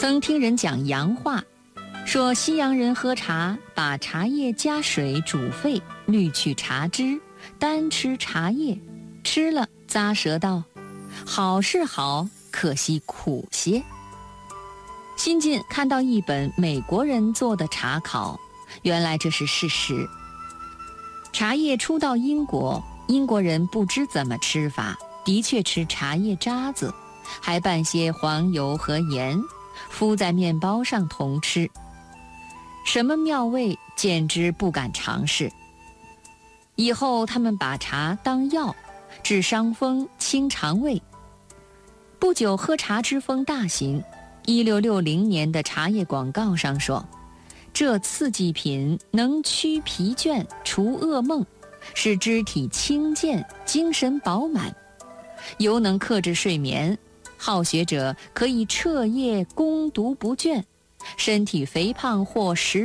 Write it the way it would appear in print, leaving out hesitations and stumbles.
曾听人讲洋话，说西洋人喝茶，把茶叶加水煮沸，滤去茶汁，单吃茶叶，吃了咂舌道：好是好，可惜苦些。新近看到一本美国人做的茶考，原来这是事实。茶叶初到英国，英国人不知怎么吃法，的确吃茶叶渣子，还拌些黄油和盐，敷在面包上同吃。什么妙味，简直不敢尝试。以后他们把茶当药，治伤风清肠胃。不久喝茶之风大行，1660年的茶叶广告上说，这刺激品能驱疲倦除噩梦，使肢体轻健精神饱满，尤能克制睡眠，好学者可以彻夜攻读不倦，身体肥胖或食